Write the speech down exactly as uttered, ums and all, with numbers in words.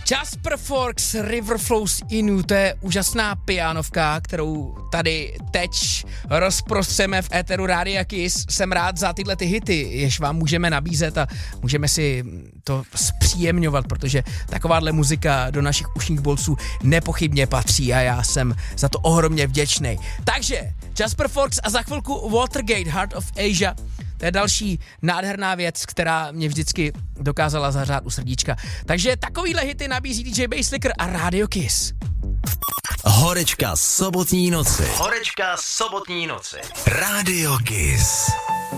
Jasper Forks, River Flows Inu, to je úžasná pianovka, kterou tady teď rozprostřeme v éteru Rádia Kiss. Jsem rád za tyhle ty hity, jež vám můžeme nabízet a můžeme si to zpříjemňovat, protože takováhle muzika do našich ušních bolců nepochybně patří a já jsem za to ohromně vděčný. Takže Jasper Forks a za chvilku Watergate, Heart of Asia. To je další nádherná věc, která mě vždycky dokázala zahrát u srdíčka. Takže takovýhle hity nabízí D J Basslicker a Radio Kiss. Horečka sobotní noci. Horečka sobotní noci. Radio Kiss.